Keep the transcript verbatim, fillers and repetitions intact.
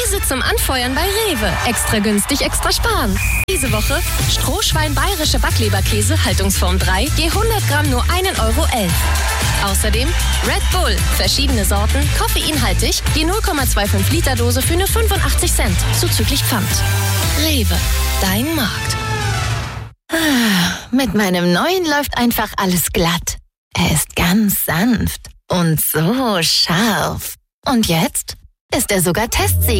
Käse zum Anfeuern bei Rewe. Extra günstig, extra sparen. Diese Woche Strohschwein bayerische Backleberkäse, Haltungsform drei, je hundert Gramm nur einen Euro elf. Außerdem Red Bull, verschiedene Sorten, koffeinhaltig, je null Komma fünfundzwanzig Liter Dose für nur fünfundachtzig Cent, zuzüglich Pfand. Rewe, dein Markt. Mit meinem neuen läuft einfach alles glatt. Er ist ganz sanft und so scharf. Und jetzt ist er sogar Testsieger.